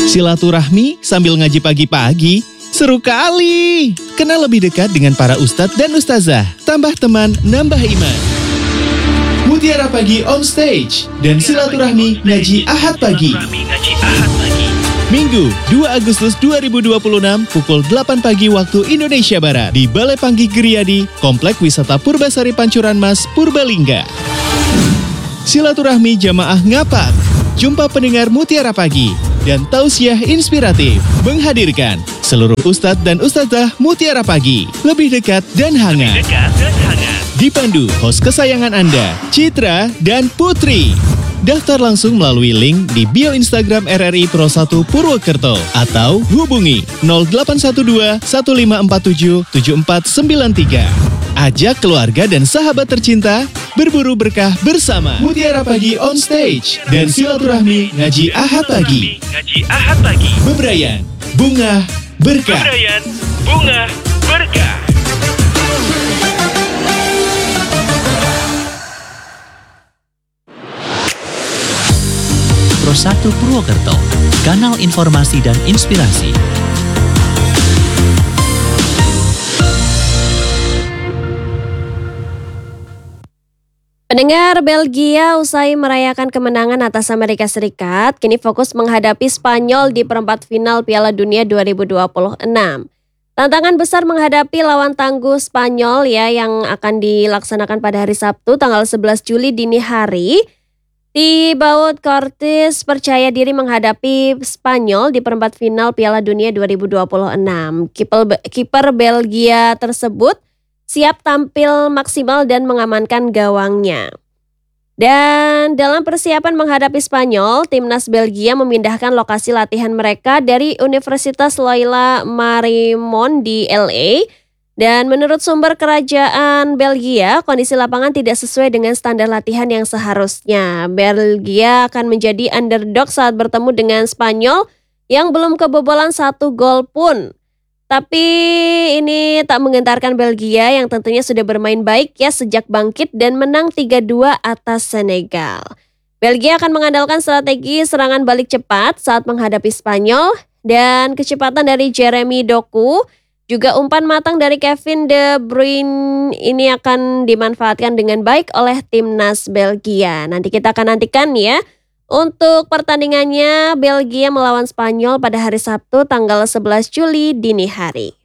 Silaturahmi sambil ngaji pagi-pagi, seru kali. Kenal lebih dekat dengan para ustadz dan ustazah, tambah teman, nambah iman. Mutiara Pagi on stage dan silaturahmi ngaji Ahad pagi. Minggu 2 Agustus 2026 pukul 8 pagi waktu Indonesia Barat di Balai Panggih Geriyadi, Komplek Wisata Purbasari Pancuran Mas, Purbalingga. Silaturahmi jamaah ngapak, jumpa pendengar Mutiara Pagi, dan tausiah inspiratif menghadirkan seluruh ustadz dan ustazah Mutiara Pagi. Lebih dekat dan hangat. Dipandu host kesayangan Anda, Citra dan Putri. Daftar langsung melalui link di bio Instagram RRI Pro 1 Purwokerto atau hubungi 0812 1547 7493. Ajak keluarga dan sahabat tercinta berburu berkah bersama Mutiara Pagi on stage dan silaturahmi ngaji Ahad pagi. Bebrayan, bunga, berkah. Pro 1 Purwokerto, kanal informasi dan inspirasi. Pendengar, Belgia usai merayakan kemenangan atas Amerika Serikat, kini fokus menghadapi Spanyol di perempat final Piala Dunia 2026. Tantangan besar menghadapi lawan tangguh Spanyol yang akan dilaksanakan pada hari Sabtu tanggal 11 Juli dini hari. Thibaut Courtois percaya diri menghadapi Spanyol di perempat final Piala Dunia 2026. Kiper Belgia tersebut siap tampil maksimal dan mengamankan gawangnya. Dan dalam persiapan menghadapi Spanyol, timnas Belgia memindahkan lokasi latihan mereka dari Universitas Loyola Marymount di LA. Dan menurut sumber kerajaan Belgia, kondisi lapangan tidak sesuai dengan standar latihan yang seharusnya. Belgia akan menjadi underdog saat bertemu dengan Spanyol yang belum kebobolan 1 gol pun. Tapi ini tak menggentarkan Belgia yang tentunya sudah bermain baik sejak bangkit dan menang 3-2 atas Senegal. Belgia akan mengandalkan strategi serangan balik cepat saat menghadapi Spanyol dan kecepatan dari Jeremy Doku. Juga umpan matang dari Kevin De Bruyne ini akan dimanfaatkan dengan baik oleh timnas Belgia. Nanti kita akan nantikan untuk pertandingannya Belgia melawan Spanyol pada hari Sabtu tanggal 11 Juli dini hari.